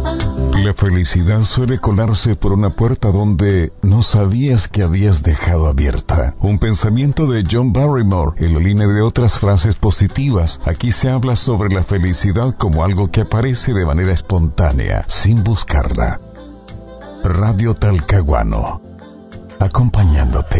La felicidad suele colarse por una puerta donde no sabías que habías dejado abierta. Un pensamiento de John Barrymore en la línea de otras frases positivas. Aquí se habla sobre la felicidad como algo que aparece de manera espontánea, sin buscarla. Radio Talcahuano, acompañándote.